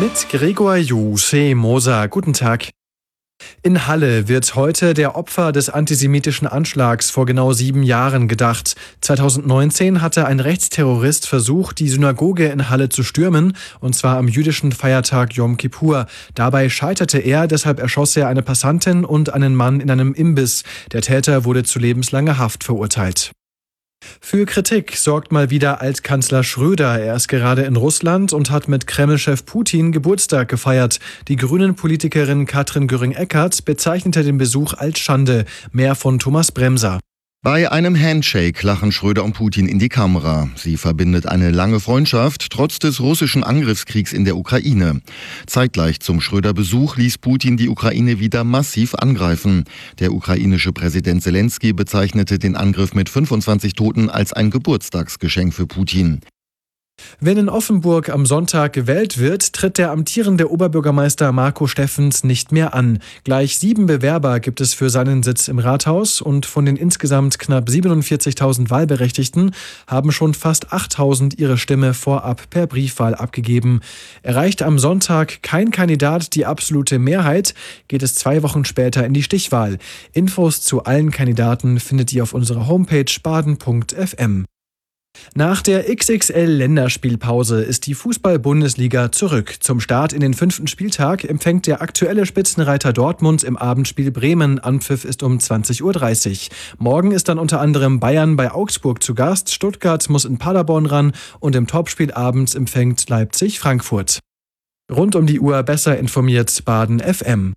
Mit Gregor Moser. Guten Tag. In Halle wird heute der Opfer des antisemitischen Anschlags vor genau 7 Jahren gedacht. 2019 hatte ein Rechtsterrorist versucht, die Synagoge in Halle zu stürmen, und zwar am jüdischen Feiertag Yom Kippur. Dabei scheiterte er, deshalb erschoss er eine Passantin und einen Mann in einem Imbiss. Der Täter wurde zu lebenslanger Haft verurteilt. Für Kritik sorgt mal wieder Altkanzler Schröder. Er ist gerade in Russland und hat mit Kreml-Chef Putin Geburtstag gefeiert. Die Grünen-Politikerin Katrin Göring-Eckardt bezeichnete den Besuch als Schande. Mehr von Thomas Bremser. Bei einem Handshake lachen Schröder und Putin in die Kamera. Sie verbindet eine lange Freundschaft, trotz des russischen Angriffskriegs in der Ukraine. Zeitgleich zum Schröder-Besuch ließ Putin die Ukraine wieder massiv angreifen. Der ukrainische Präsident Zelensky bezeichnete den Angriff mit 25 Toten als ein Geburtstagsgeschenk für Putin. Wenn in Offenburg am Sonntag gewählt wird, tritt der amtierende Oberbürgermeister Marco Steffens nicht mehr an. Gleich 7 Bewerber gibt es für seinen Sitz im Rathaus und von den insgesamt knapp 47.000 Wahlberechtigten haben schon fast 8.000 ihre Stimme vorab per Briefwahl abgegeben. Erreicht am Sonntag kein Kandidat die absolute Mehrheit, geht es 2 Wochen später in die Stichwahl. Infos zu allen Kandidaten findet ihr auf unserer Homepage baden.fm. Nach der XXL-Länderspielpause ist die Fußball-Bundesliga zurück. Zum Start in den 5. Spieltag empfängt der aktuelle Spitzenreiter Dortmund im Abendspiel Bremen. Anpfiff ist um 20.30 Uhr. Morgen ist dann unter anderem Bayern bei Augsburg zu Gast, Stuttgart muss in Paderborn ran und im Topspiel abends empfängt Leipzig Frankfurt. Rund um die Uhr besser informiert Baden FM.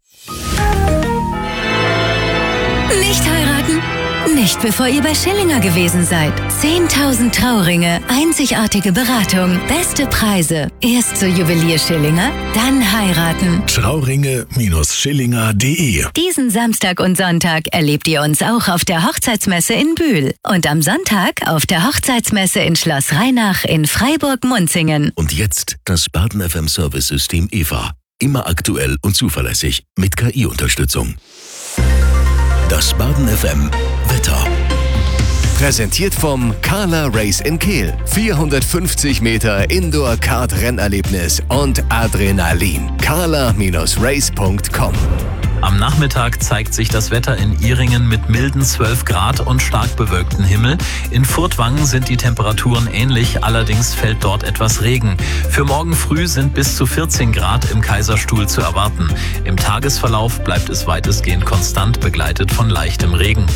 Nicht heiraten? Nicht bevor ihr bei Schillinger gewesen seid. 10.000 Trauringe, einzigartige Beratung, beste Preise. Erst zur Juwelier Schillinger, dann heiraten. Trauringe-Schillinger.de. Diesen Samstag und Sonntag erlebt ihr uns auch auf der Hochzeitsmesse in Bühl. Und am Sonntag auf der Hochzeitsmesse in Schloss Rheinach in Freiburg-Munzingen. Und jetzt das Baden FM Service-System EVA. Immer aktuell und zuverlässig mit KI-Unterstützung. Das Baden FM Wetter. Präsentiert vom Carla Race in Kehl. 450 Meter Indoor-Kart-Rennerlebnis und Adrenalin. carla-race.com. Am Nachmittag zeigt sich das Wetter in Ihringen mit milden 12 Grad und stark bewölktem Himmel. In Furtwangen sind die Temperaturen ähnlich, allerdings fällt dort etwas Regen. Für morgen früh sind bis zu 14 Grad im Kaiserstuhl zu erwarten. Im Tagesverlauf bleibt es weitestgehend konstant, begleitet von leichtem Regen.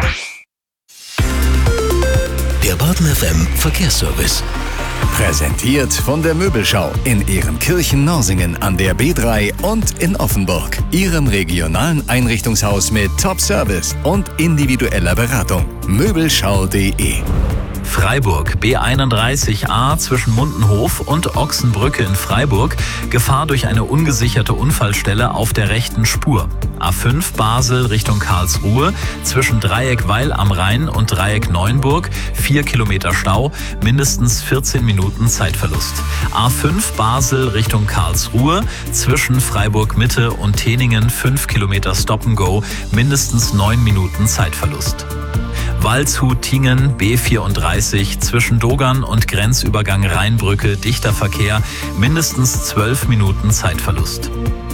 Der Baden FM Verkehrsservice. Präsentiert von der Möbelschau in Ehrenkirchen-Norsingen an der B3 und in Offenburg. Ihrem regionalen Einrichtungshaus mit Top-Service und individueller Beratung. Möbelschau.de. Freiburg, B31a zwischen Mundenhof und Ochsenbrücke in Freiburg. Gefahr durch eine ungesicherte Unfallstelle auf der rechten Spur. A5 Basel Richtung Karlsruhe zwischen Dreieck Weil am Rhein und Dreieck Neuenburg. 4 Kilometer Stau, mindestens 14 Minuten Zeitverlust. A5 Basel Richtung Karlsruhe zwischen Freiburg Mitte und Teningen. 5 Kilometer Stop and Go, mindestens 9 Minuten Zeitverlust. Waldshut-Tingen, B34 zwischen Dogern und Grenzübergang Rheinbrücke, dichter Verkehr, mindestens 12 Minuten Zeitverlust.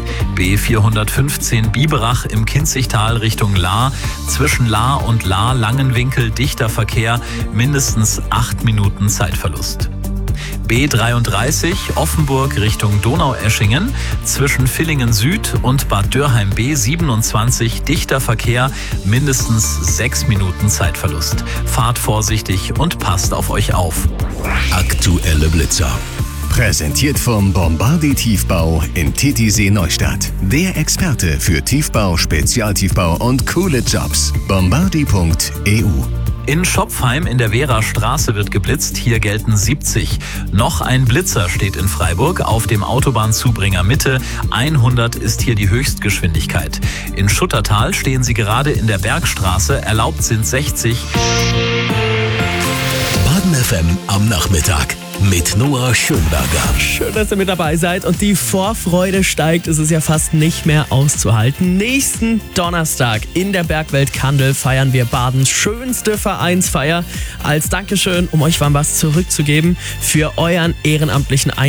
B415 Biberach im Kinzigtal Richtung Lahr, zwischen Lahr und Lahr-Langenwinkel, dichter Verkehr, mindestens 8 Minuten Zeitverlust. B33 Offenburg Richtung Donaueschingen zwischen Villingen Süd und Bad Dürheim B27 dichter Verkehr, mindestens 6 Minuten Zeitverlust. Fahrt vorsichtig und passt auf euch auf. Aktuelle Blitzer. Präsentiert vom Bombardi Tiefbau in Titisee Neustadt. Der Experte für Tiefbau, Spezialtiefbau und coole Jobs. Bombardi.eu. In Schopfheim in der Wehrastraße wird geblitzt, hier gelten 70. Noch ein Blitzer steht in Freiburg auf dem Autobahnzubringer Mitte. 100 ist hier die Höchstgeschwindigkeit. In Schuttertal stehen sie gerade in der Bergstraße, erlaubt sind 60. Baden FM am Nachmittag. Mit Noah Schönberger. Schön, dass ihr mit dabei seid und die Vorfreude steigt. Es ist ja fast nicht mehr auszuhalten. Nächsten Donnerstag in der Bergwelt Kandel feiern wir Badens schönste Vereinsfeier. Als Dankeschön, um euch was zurückzugeben für euren ehrenamtlichen Einsatz